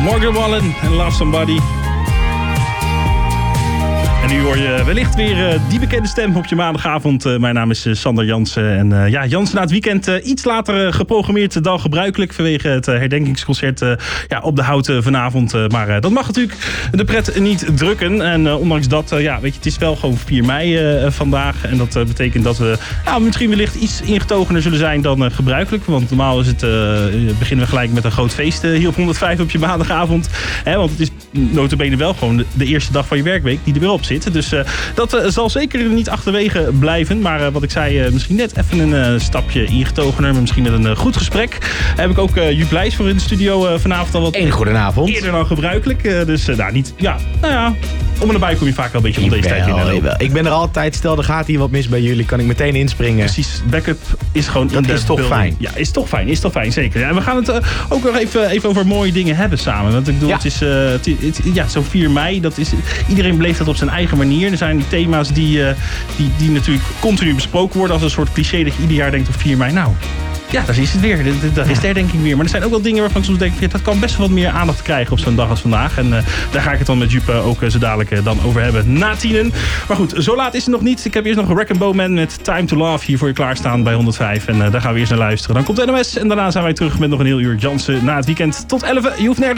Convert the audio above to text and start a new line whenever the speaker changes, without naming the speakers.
Morgan Wallen en Love Somebody. En nu hoor je wellicht weer die bekende stem op je maandagavond. Mijn naam is Sander Jansen. En Jansen na het weekend iets later geprogrammeerd dan gebruikelijk. Vanwege het herdenkingsconcert op de Houten vanavond. Maar dat mag natuurlijk de pret niet drukken. En ondanks dat, weet je, het is wel gewoon 4 mei vandaag. En dat betekent dat we misschien wellicht iets ingetogener zullen zijn dan gebruikelijk. Want normaal is beginnen we gelijk met een groot feest hier op 105 op je maandagavond. Want het is nota bene wel gewoon de eerste dag van je werkweek die er weer op zit. Dus dat zal zeker niet achterwege blijven. Maar wat ik zei, misschien net even een stapje ingetogener. Maar misschien met een goed gesprek. Heb ik ook Joep Leijs voor in de studio vanavond al wat eerder dan gebruikelijk. Om en nabij kom je vaak wel een beetje rond deze tijd in.
Ik ben er altijd. Stel, er gaat hier wat mis bij jullie. Kan ik meteen inspringen.
Precies. Backup is gewoon
dat is toch fijn.
Ja, is toch fijn. Zeker. Ja, en we gaan het ook nog even over mooie dingen hebben samen. Want ik bedoel, het is zo'n 4 mei. Iedereen beleeft dat op zijn eigen manier. Er zijn thema's die natuurlijk continu besproken worden. Als een soort cliché dat je ieder jaar denkt op 4 mei. Nou, ja, daar is het weer. Daar is de herdenking weer. Maar er zijn ook wel dingen waarvan ik soms denk, dat kan best wel wat meer aandacht krijgen op zo'n dag als vandaag. En daar ga ik het dan met Jupe ook zo dadelijk dan over hebben na 10. Maar goed, zo laat is het nog niet. Ik heb eerst nog een Wreck & Bowman met Time to Love hier voor je klaarstaan bij 105. En daar gaan we eerst naar luisteren. Dan komt NOS en daarna zijn wij terug met nog een heel uur Jansen na het weekend. Tot 11. Je hoeft nergens